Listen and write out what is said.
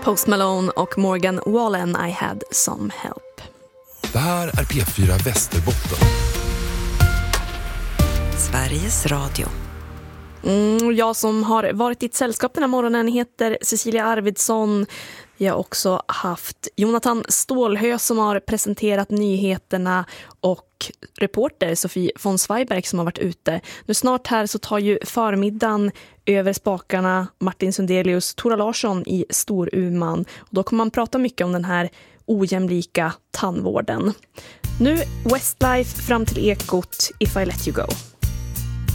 Post Malone och Morgan Wallen, I had some help. Det här är P4 Västerbotten. Sveriges Radio. Jag som har varit i ett sällskap den här morgonen heter Cecilia Arvidsson. Vi har också haft Jonathan Stålhö som har presenterat nyheterna och reporter Sofie von Zweiberg som har varit ute. Nu snart här så tar ju förmiddagen över spakarna Martin Sundelius, Tora Larsson i Storuman. Och då kommer man prata mycket om den här ojämlika tandvården. Nu Westlife fram till Ekot, If I Let You Go.